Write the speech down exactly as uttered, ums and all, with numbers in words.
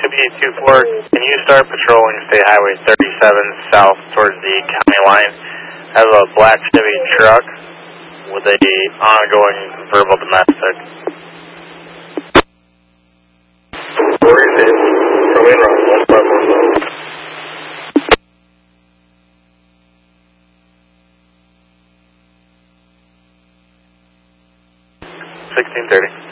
Chevy eight two four, can you start patrolling State Highway thirty-seven south towards the county line? I have a black Chevy truck with a ongoing verbal domestic. Where is it? Come in, Rock, one five one zero. sixteen thirty.